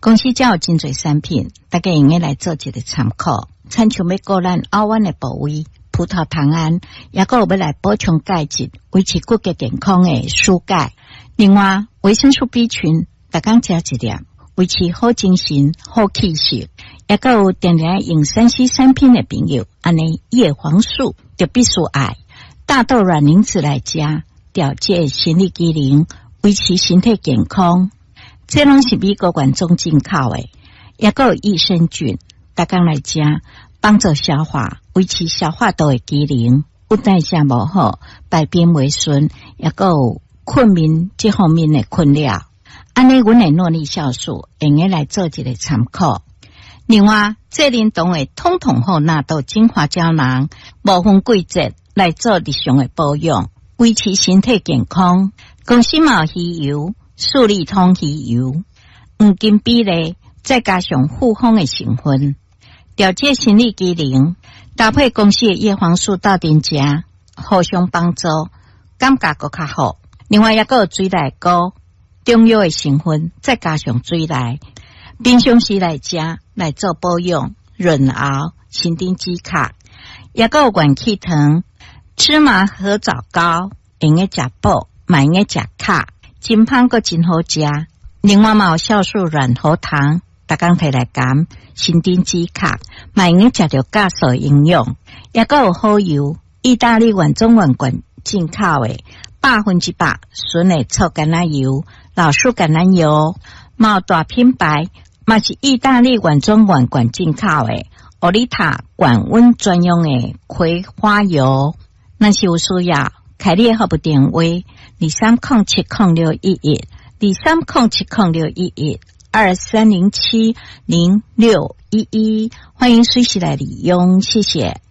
公司才有真侪产品，大家用来做一个参考。参像要顾咱睾丸的部位，葡萄糖胺，也个有要来补充钙质，维持骨骼健康的蔬钙。另外，维生素 B 群，大家加一粒，维持好精神、好气色。也个有定定用3C 产品的朋友，安尼叶黄素就必须爱。大豆卵磷脂来加，调节生理机能，维持身体健康。这拢是美国原种进口的，也个有益生菌，大家来吃，帮助消化，维持消化道的机能。有代谢无好，排便袂顺，也个有困眠这方面的困扰。安尼，阮的诺丽酵素用来做一个参考。另外，这联动的统统后纳豆精华胶囊，无分季节来做日常的保养，维持身体健康。公司嘛有鱼油。素利通鱼油，黄金比例，再加上复方的成分，调节生理机能，搭配公司的叶黄素斗阵食，互相帮助，感觉更较好。另外，也个有水内膏、中药的成分，再加上水内，平常时来食来做保养、润熬、神经止卡，也个有元气糖、芝麻合枣膏，用个食补，买个食卡。金芳个真好食，另外嘛有酵素软喉糖，大家摕来减神经止卡，嘛用食着加素营养，也个有好油，意大利原种原罐进口的100%纯的臭橄榄油、老树橄榄油，嘛有大品牌，嘛是意大利原种原罐进口的欧丽塔管温专用的葵花油，若是有需要。凯利号不电话230706112307061123070611，欢迎随时来利用，谢谢。